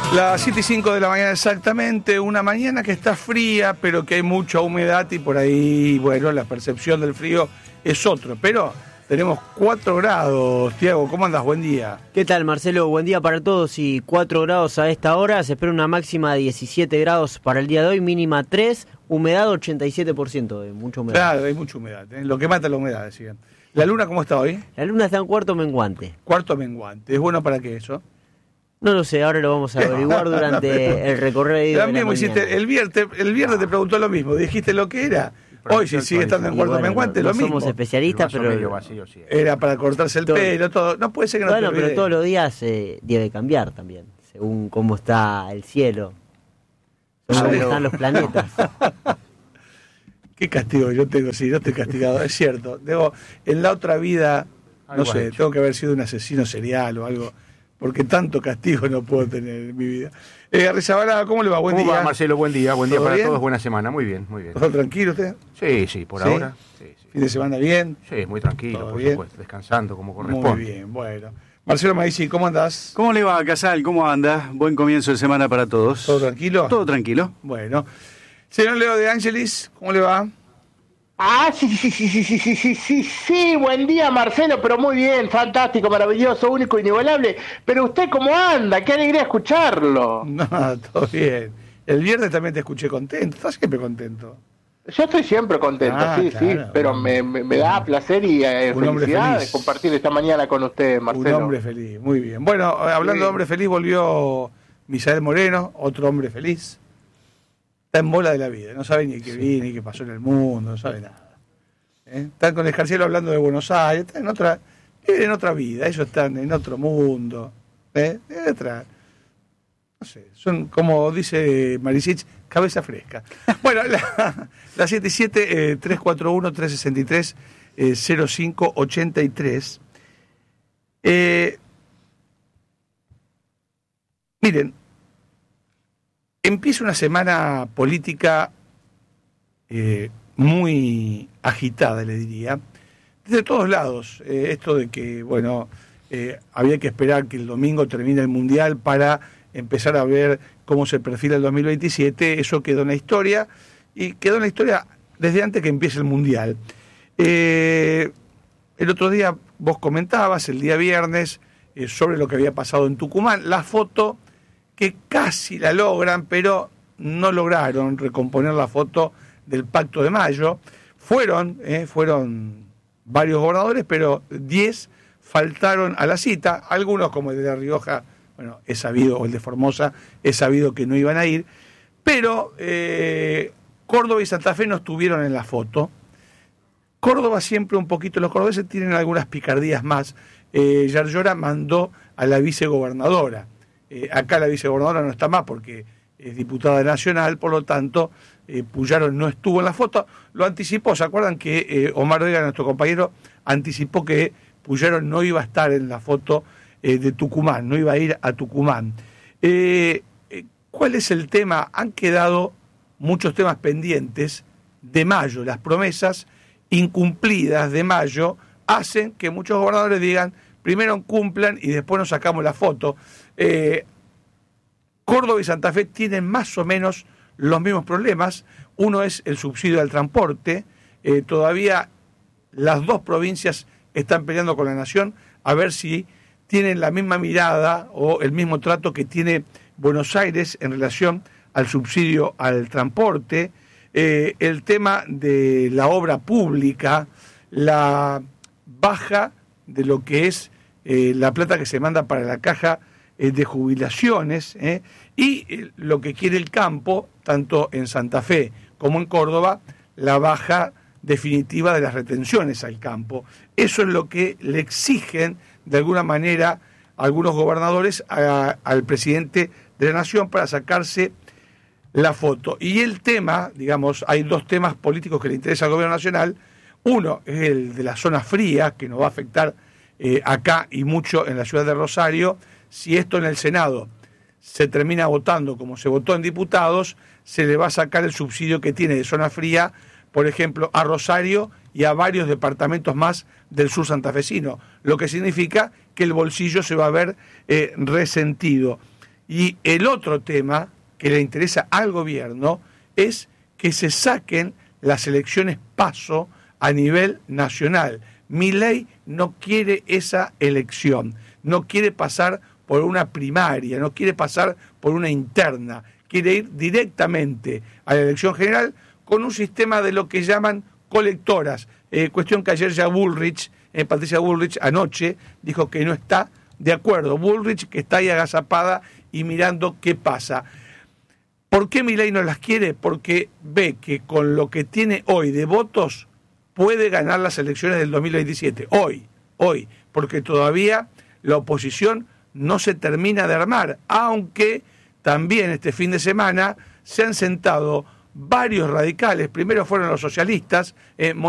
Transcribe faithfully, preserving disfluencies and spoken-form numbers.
Las siete y cinco de la mañana exactamente, una mañana que está fría, pero que hay mucha humedad y por ahí, bueno, la percepción del frío es otro. Pero tenemos cuatro grados. Tiago, ¿cómo andas? Buen día. ¿Qué tal, Marcelo? Buen día para todos y cuatro grados a esta hora. Se espera una máxima de diecisiete grados para el día de hoy, mínima tres, humedad ochenta y siete por ciento, de mucha humedad. Claro, hay mucha humedad, ¿eh? Lo que mata la humedad, decían. ¿La luna cómo está hoy? La luna está en cuarto menguante. Cuarto menguante. ¿Es bueno para qué eso? No lo sé, ahora lo vamos a averiguar durante el recorrido de la mañana. Hiciste, el viernes, el viernes te preguntó lo mismo, dijiste lo que era. Hoy si sigue estando en cuarto bueno, menguante, no, lo no mismo. Somos especialistas, pero vacío, sí. Era para cortarse el todo. pelo, todo. No puede ser que no bueno, te olvides. Pero todos los días eh, debe cambiar también, según cómo está el cielo, según cómo están los planetas. Qué castigo yo tengo, sí, no estoy castigado, es cierto. Debo, en la otra vida, no algo sé, hecho. Tengo que haber sido un asesino serial o algo, porque tanto castigo no puedo tener en mi vida. Eh, Arrizabalaga, ¿cómo le va? Buen ¿Cómo día. va, Marcelo? Buen día, buen día para bien? todos, buena semana, muy bien, muy bien. ¿Todo tranquilo usted? Sí, sí, por ¿Sí? ahora. Sí, sí. ¿Fin de semana bien? Sí, muy tranquilo, por bien? supuesto, descansando como corresponde. Muy bien, bueno. Marcelo Maizi, ¿cómo andás? ¿Cómo le va, Casal? ¿Cómo anda? Buen comienzo de semana para todos. ¿Todo tranquilo? Todo tranquilo. Bueno. Señor Leo de Ángelis, ¿cómo le va? Ah, sí, sí, sí, sí, sí, sí, sí, sí, sí, buen día, Marcelo, pero muy bien, fantástico, maravilloso, único, inigualable. Pero usted, ¿cómo anda? Qué alegría escucharlo. No, todo bien. El viernes también te escuché contento, estás siempre contento. Yo estoy siempre contento, ah, sí, claro, sí, pero me, me, me da placer y eh, felicidad de compartir esta mañana con usted, Marcelo. Un hombre feliz, muy bien. Bueno, hablando sí. de hombre feliz, volvió Misael Moreno, otro hombre feliz. Está en bola de la vida, no sabe ni qué sí. vi, ni qué pasó en el mundo, no sabe nada. ¿Eh? Están con el Escarcielo hablando de Buenos Aires, están en otra, en otra vida, ellos están en otro mundo. ¿Eh? En otra, no sé, son como dice Marisich, cabeza fresca. Bueno, la, la siete siete, eh, tres cuatro uno, tres seis tres, eh, cero cinco ocho tres. Eh, miren, empieza una semana política eh, muy agitada, le diría, desde todos lados. Eh, esto de que, bueno, eh, había que esperar que el domingo termine el Mundial para empezar a ver cómo se perfila el dos mil veintisiete, eso quedó en la historia, y quedó en la historia desde antes que empiece el Mundial. Eh, el otro día vos comentabas, el día viernes, eh, sobre lo que había pasado en Tucumán, la foto que casi la logran, pero no lograron recomponer la foto del Pacto de Mayo. Fueron, eh, fueron varios gobernadores, pero diez faltaron a la cita. Algunos, como el de La Rioja, bueno, es sabido, o el de Formosa, es sabido que no iban a ir. Pero eh, Córdoba y Santa Fe no estuvieron en la foto. Córdoba siempre un poquito, los cordobeses tienen algunas picardías más. Eh, Yarlora mandó a la vicegobernadora. Eh, acá la vicegobernadora no está más porque es diputada nacional, por lo tanto, eh, Puyaro no estuvo en la foto. Lo anticipó, ¿se acuerdan que eh, Omar Vega, nuestro compañero, anticipó que Puyaro no iba a estar en la foto eh, de Tucumán, no iba a ir a Tucumán? Eh, ¿Cuál es el tema? Han quedado muchos temas pendientes de Mayo. Las promesas incumplidas de Mayo hacen que muchos gobernadores digan, primero cumplan y después nos sacamos la foto. Eh, Córdoba y Santa Fe tienen más o menos los mismos problemas. Uno es el subsidio al transporte. Eh, todavía las dos provincias están peleando con la nación a ver si tienen la misma mirada o el mismo trato que tiene Buenos Aires en relación al subsidio al transporte. Eh, el tema de la obra pública, la baja de lo que es eh, la plata que se manda para la caja eh, de jubilaciones, eh, y eh, lo que quiere el campo, tanto en Santa Fe como en Córdoba, la baja definitiva de las retenciones al campo. Eso es lo que le exigen de alguna manera algunos gobernadores a, al presidente de la Nación para sacarse la foto. Y el tema, digamos, hay dos temas políticos que le interesa al gobierno nacional. Uno es el de la zona fría, que nos va a afectar eh, acá y mucho en la ciudad de Rosario. Si esto en el Senado se termina votando como se votó en diputados, se le va a sacar el subsidio que tiene de zona fría, por ejemplo, a Rosario y a varios departamentos más del sur santafesino, lo que significa que el bolsillo se va a ver eh, resentido. Y el otro tema que le interesa al gobierno es que se saquen las elecciones PASO a nivel nacional. Milei no quiere esa elección, no quiere pasar por una primaria, no quiere pasar por una interna, quiere ir directamente a la elección general con un sistema de lo que llaman colectoras, eh, cuestión que ayer ya Bullrich, eh, Patricia Bullrich anoche dijo que no está de acuerdo. Bullrich que está ahí agazapada y mirando qué pasa. ¿Por qué Milei no las quiere? Porque ve que con lo que tiene hoy de votos puede ganar las elecciones del dos mil veintisiete. Hoy, hoy, porque todavía la oposición no se termina de armar, aunque también este fin de semana se han sentado varios radicales. Primero fueron los socialistas, eh,